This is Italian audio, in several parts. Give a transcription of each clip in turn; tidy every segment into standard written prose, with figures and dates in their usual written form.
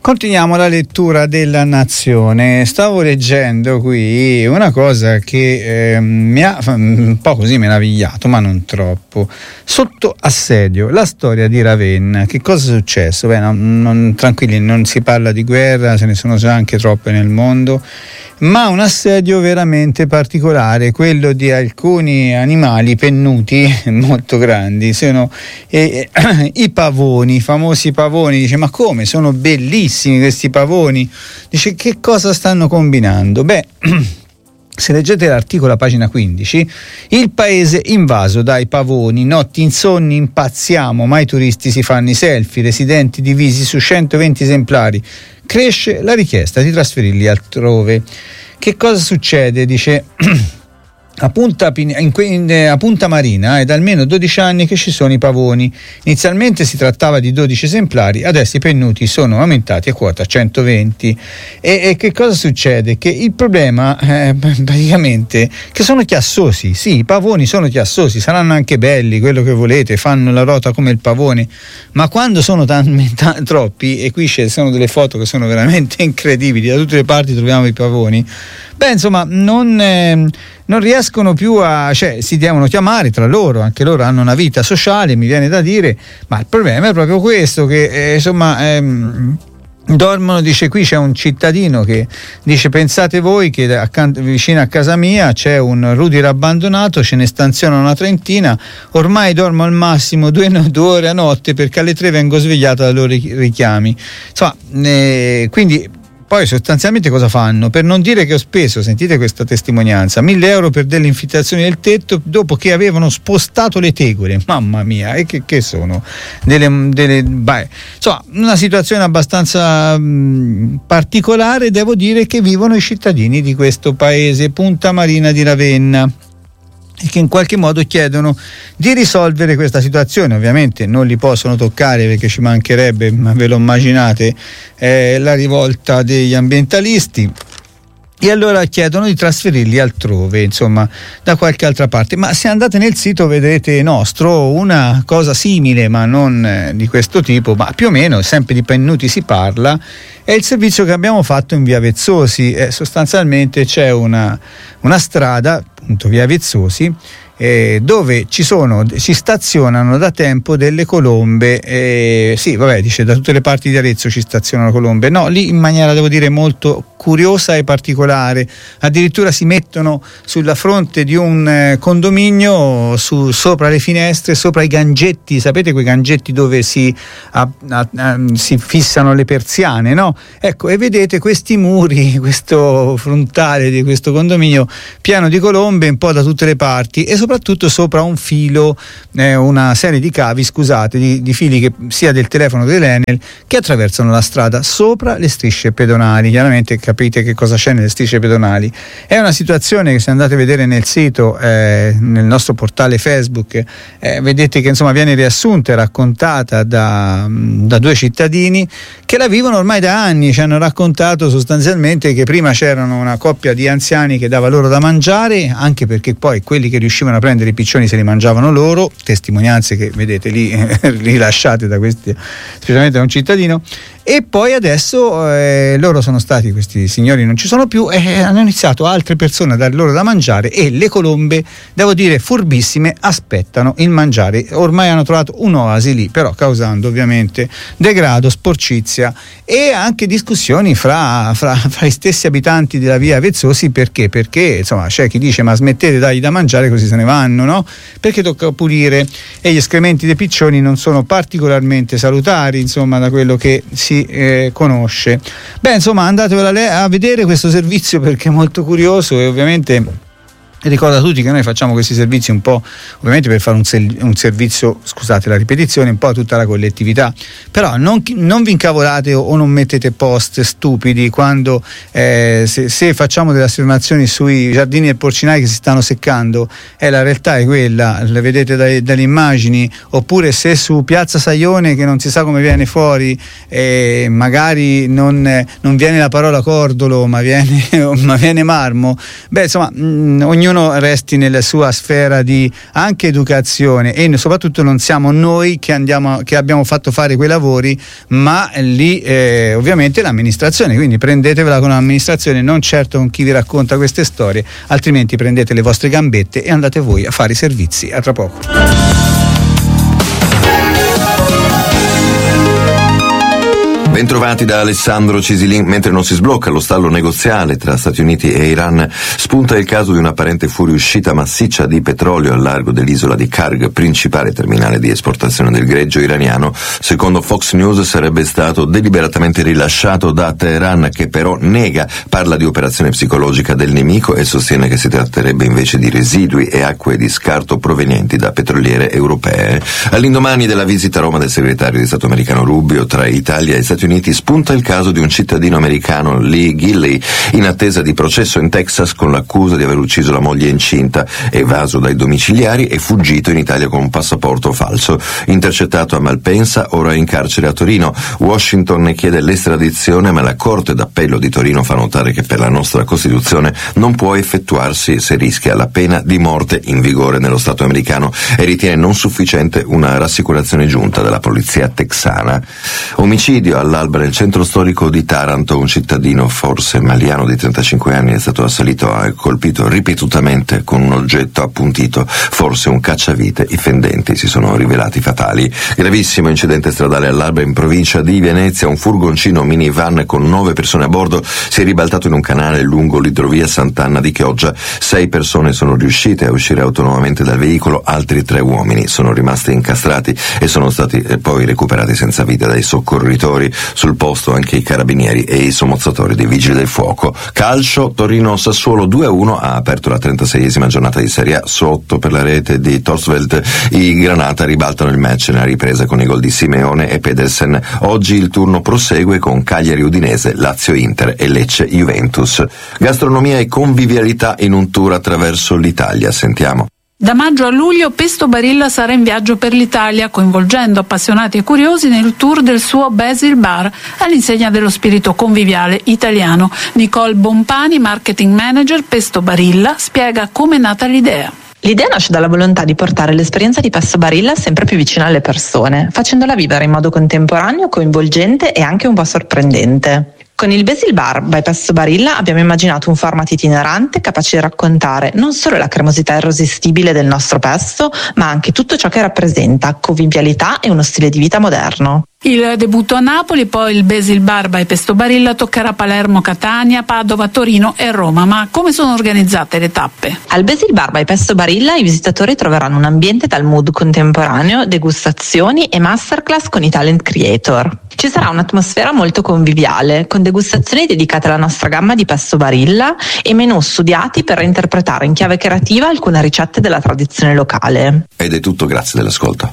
Continuiamo la lettura della Nazione. Stavo leggendo qui una cosa che mi ha un po' così meravigliato, ma non troppo. Sotto assedio, la storia di Ravenna. Che cosa è successo? Beh, tranquilli, non si parla di guerra, ce ne sono già anche troppe nel mondo, ma un assedio veramente particolare, quello di alcuni animali pennuti molto grandi. Sono i pavoni, i famosi pavoni. Dice, ma come? Sono bellissimi questi pavoni. Dice, che cosa stanno combinando? Beh, se leggete l'articolo a pagina 15, il paese invaso dai pavoni, notti insonni, impazziamo, ma i turisti si fanno i selfie, residenti divisi su 120 esemplari, cresce la richiesta di trasferirli altrove. Che cosa succede? Dice, a Punta Marina è da almeno 12 anni che ci sono i pavoni. Inizialmente si trattava di 12 esemplari, adesso i pennuti sono aumentati a quota 120. E che cosa succede? Che il problema praticamente che sono chiassosi. Sì, i pavoni sono chiassosi, saranno anche belli, quello che volete, fanno la rota come il pavone, ma quando sono troppi, e qui ci sono delle foto che sono veramente incredibili, da tutte le parti troviamo i pavoni, beh, insomma, non riescono più si devono chiamare tra loro, anche loro hanno una vita sociale, mi viene da dire, ma il problema è proprio questo, che dormono. Dice, qui c'è un cittadino che dice, pensate voi che vicino a casa mia c'è un rudere abbandonato, ce ne stanzionano una trentina, ormai dormo al massimo 2 ore a notte perché alle 3 vengo svegliato dai loro richiami. Insomma, quindi poi sostanzialmente cosa fanno? Per non dire che ho speso, sentite questa testimonianza, 1.000 euro per delle infiltrazioni del tetto dopo che avevano spostato le tegole. Mamma mia, e che sono? Insomma, una situazione abbastanza particolare, devo dire, che vivono i cittadini di questo paese, Punta Marina di Ravenna, e che in qualche modo chiedono di risolvere questa situazione. Ovviamente non li possono toccare perché ci mancherebbe, ma ve lo immaginate, la rivolta degli ambientalisti, e allora chiedono di trasferirli altrove, insomma, da qualche altra parte. Ma se andate nel sito vedrete nostro una cosa simile, ma non di questo tipo, ma più o meno sempre di pennuti si parla. È il servizio che abbiamo fatto in via Vezzosi. Sostanzialmente c'è una strada, appunto via Vezzosi, dove si stazionano da tempo delle colombe. Dice, da tutte le parti di Arezzo ci stazionano colombe. No, lì in maniera, devo dire, molto curiosa e particolare. Addirittura si mettono sulla fronte di un condominio, sopra le finestre, sopra i gangetti, sapete quei gangetti dove si fissano le persiane, no? Ecco, e vedete questi muri, questo frontale di questo condominio pieno di colombe un po' da tutte le parti, e soprattutto sopra un filo, una serie di cavi, di fili che sia del telefono che dell'Enel, che attraversano la strada sopra le strisce pedonali. Chiaramente capite che cosa c'è nelle strisce pedonali. È una situazione che, se andate a vedere nel sito, nel nostro portale Facebook, vedete che insomma viene riassunta e raccontata da 2 cittadini che la vivono ormai da anni. Ci hanno raccontato sostanzialmente che prima c'erano una coppia di anziani che dava loro da mangiare, anche perché poi quelli che riuscivano a prendere i piccioni se li mangiavano loro, testimonianze che vedete lì rilasciate da questi, specialmente da un cittadino. E poi adesso loro sono stati, questi signori non ci sono più, e hanno iniziato altre persone a dare loro da mangiare, e le colombe, devo dire furbissime, aspettano il mangiare. Ormai hanno trovato un'oasi lì, però causando ovviamente degrado, sporcizia e anche discussioni fra gli stessi abitanti della via Vezzosi. Perché insomma c'è chi dice, ma smettete di dargli da mangiare così se ne vanno, no? Perché tocca pulire, e gli escrementi dei piccioni non sono particolarmente salutari, insomma, da quello che si conosce. Beh, insomma, andatevela a vedere questo servizio perché è molto curioso, e ovviamente ricordo a tutti che noi facciamo questi servizi un po', ovviamente, per fare un servizio, scusate la ripetizione, un po' a tutta la collettività. Però non vi incavolate o non mettete post stupidi quando se facciamo delle affermazioni sui giardini del porcinai che si stanno seccando, la realtà è quella, le vedete dalle immagini. Oppure se su Piazza Saione, che non si sa come viene fuori, magari non viene la parola cordolo, ma viene marmo. Beh, insomma, ognuno ognuno resti nella sua sfera di anche educazione, e soprattutto non siamo noi che abbiamo fatto fare quei lavori, ma lì ovviamente l'amministrazione, quindi prendetevela con l'amministrazione, non certo con chi vi racconta queste storie, altrimenti prendete le vostre gambette e andate voi a fare i servizi. A tra poco. Bentrovati da Alessandro Cisilin. Mentre non si sblocca lo stallo negoziale tra Stati Uniti e Iran, spunta il caso di un'apparente fuoriuscita massiccia di petrolio al largo dell'isola di Karg, principale terminale di esportazione del greggio iraniano. Secondo Fox News sarebbe stato deliberatamente rilasciato da Teheran, che però nega, parla di operazione psicologica del nemico e sostiene che si tratterebbe invece di residui e acque di scarto provenienti da petroliere europee. All'indomani della visita a Roma del segretario di Stato americano Rubio, tra Italia e Stati Uniti spunta il caso di un cittadino americano, Lee Gilley, in attesa di processo in Texas con l'accusa di aver ucciso la moglie incinta, evaso dai domiciliari e fuggito in Italia con un passaporto falso. Intercettato a Malpensa, ora in carcere a Torino. Washington ne chiede l'estradizione, ma la Corte d'Appello di Torino fa notare che per la nostra Costituzione non può effettuarsi se rischia la pena di morte in vigore nello Stato americano, e ritiene non sufficiente una rassicurazione giunta dalla polizia texana. Omicidio all'alba nel centro storico di Taranto. Un cittadino, forse maliano di 35 anni, è stato assalito e colpito ripetutamente con un oggetto appuntito, forse un cacciavite. I fendenti si sono rivelati fatali. Gravissimo incidente stradale all'alba in provincia di Venezia. Un furgoncino minivan con 9 persone a bordo si è ribaltato in un canale lungo l'idrovia Sant'Anna di Chioggia. 6 persone sono riuscite a uscire autonomamente dal veicolo, altri 3 uomini sono rimasti incastrati e sono stati poi recuperati senza vita dai soccorritori. Sul posto anche i carabinieri e i sommozzatori dei vigili del fuoco. Calcio, Torino-Sassuolo 2-1 ha aperto la 36esima giornata di Serie A. Sotto per la rete di Torsveld i Granata ribaltano il match nella ripresa con i gol di Simeone e Pedersen. Oggi il turno prosegue con Cagliari-Udinese, Lazio-Inter e Lecce-Juventus. Gastronomia e convivialità in un tour attraverso l'Italia. Sentiamo. Da maggio a luglio Pesto Barilla sarà in viaggio per l'Italia, coinvolgendo appassionati e curiosi nel tour del suo Basil Bar, all'insegna dello spirito conviviale italiano. Nicole Bompani, marketing manager Pesto Barilla, spiega come è nata l'idea. L'idea nasce dalla volontà di portare l'esperienza di Pesto Barilla sempre più vicina alle persone, facendola vivere in modo contemporaneo, coinvolgente e anche un po' sorprendente. Con il Basil Bar by Pesto Barilla abbiamo immaginato un format itinerante capace di raccontare non solo la cremosità irresistibile del nostro pesto, ma anche tutto ciò che rappresenta convivialità e uno stile di vita moderno. Il debutto a Napoli, poi il Basil Bar by Pesto Barilla toccherà Palermo, Catania, Padova, Torino e Roma. Ma come sono organizzate le tappe? Al Basil Bar by Pesto Barilla i visitatori troveranno un ambiente dal mood contemporaneo, degustazioni e masterclass con i talent creator. Ci sarà un'atmosfera molto conviviale, con degustazioni dedicate alla nostra gamma di pesto Barilla e menù studiati per reinterpretare in chiave creativa alcune ricette della tradizione locale. Ed è tutto, grazie dell'ascolto.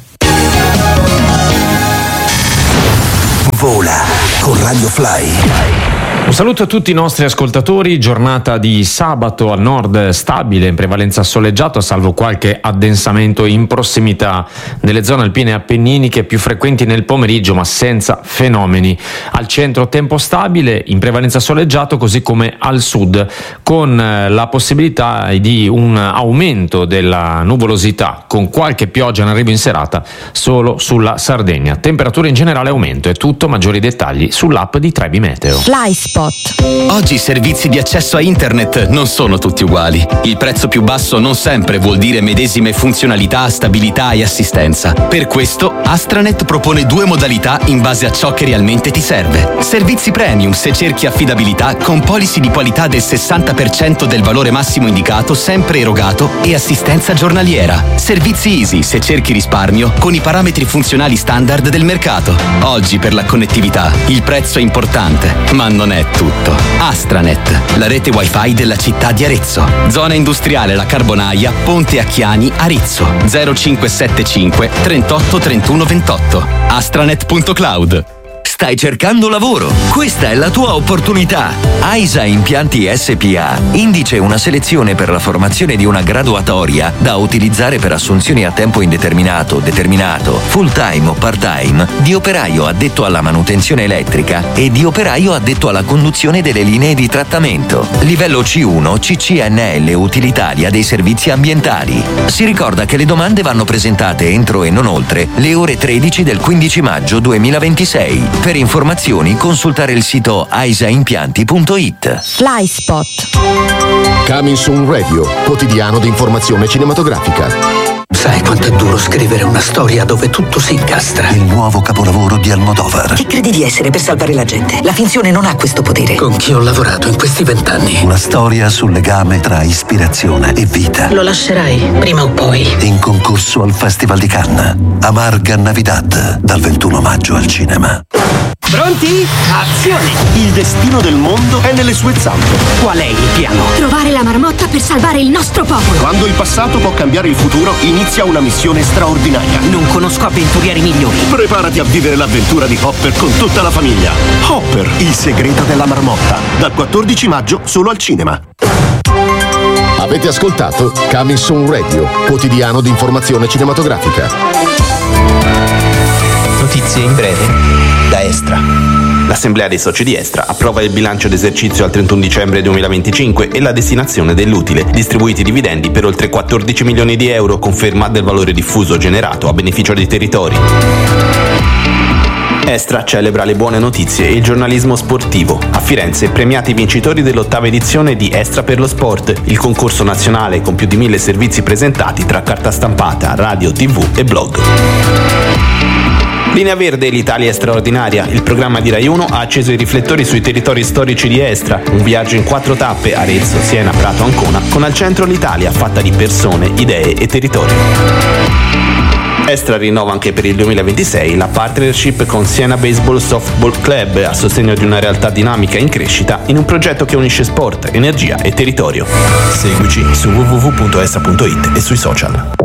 Vola con Radio Fly. Un saluto a tutti i nostri ascoltatori. Giornata di sabato al nord stabile, in prevalenza soleggiato, salvo qualche addensamento in prossimità delle zone alpine appenniniche più frequenti nel pomeriggio, ma senza fenomeni. Al centro tempo stabile, in prevalenza soleggiato, così come al sud, con la possibilità di un aumento della nuvolosità, con qualche pioggia in arrivo in serata solo sulla Sardegna. Temperature in generale aumento. È tutto, maggiori dettagli sull'app di Trebi Meteo. FlySpot. Oggi i servizi di accesso a internet non sono tutti uguali. Il prezzo più basso non sempre vuol dire medesime funzionalità, stabilità e assistenza. Per questo Astranet propone 2 modalità in base a ciò che realmente ti serve. Servizi premium se cerchi affidabilità con policy di qualità del 60% del valore massimo indicato sempre erogato e assistenza giornaliera. Servizi easy se cerchi risparmio con i parametri funzionali standard del mercato. Oggi per la connettività il prezzo è importante, ma non è tutto. Astranet, la rete wifi della città di Arezzo. Zona industriale La Carbonaia, Ponte a Chiani, Arezzo. 0575 38 31 28. Astranet.cloud. Stai cercando lavoro? Questa è la tua opportunità. AISA Impianti SPA indice una selezione per la formazione di una graduatoria da utilizzare per assunzioni a tempo indeterminato, determinato, full time o part time di operaio addetto alla manutenzione elettrica e di operaio addetto alla conduzione delle linee di trattamento. Livello C1 CCNL utilitaria dei servizi ambientali. Si ricorda che le domande vanno presentate entro e non oltre le ore 13 del 15 maggio 2026. Per informazioni consultare il sito aisaimpianti.it. Flyspot. Coming Soon Radio, quotidiano di informazione cinematografica. Sai quanto è duro scrivere una storia dove tutto si incastra? Il nuovo capolavoro di Almodovar. Chi credi di essere per salvare la gente? La finzione non ha questo potere. Con chi ho lavorato in questi 20 anni? Una storia sul legame tra ispirazione e vita. Lo lascerai, prima o poi. In concorso al Festival di Cannes. Amarga Navidad, dal 21 maggio al cinema. Pronti? Azione! Il destino del mondo è nelle sue zampe. Qual è il piano? Trovare la marmotta per salvare il nostro popolo. Quando il passato può cambiare il futuro, inizia una missione straordinaria. Non conosco avventurieri migliori. Preparati a vivere l'avventura di Hopper con tutta la famiglia. Hopper, il segreto della marmotta. Dal 14 maggio solo al cinema. Avete ascoltato Coming Soon Radio, quotidiano di informazione cinematografica. Notizie in breve da Estra. L'Assemblea dei soci di Estra approva il bilancio d'esercizio al 31 dicembre 2025 e la destinazione dell'utile, distribuiti dividendi per oltre 14 milioni di euro, conferma del valore diffuso generato a beneficio dei territori. Estra celebra le buone notizie e il giornalismo sportivo. A Firenze premiati i vincitori dell'8ª edizione di Estra per lo Sport, il concorso nazionale con più di 1000 servizi presentati tra carta stampata, radio, tv e blog. Linea Verde, l'Italia è straordinaria. Il programma di Rai 1 ha acceso i riflettori sui territori storici di Estra. Un viaggio in 4 tappe, Arezzo, Siena, Prato, Ancona, con al centro l'Italia fatta di persone, idee e territori. Estra rinnova anche per il 2026 la partnership con Siena Baseball Softball Club a sostegno di una realtà dinamica in crescita in un progetto che unisce sport, energia e territorio. Seguici su www.estra.it e sui social.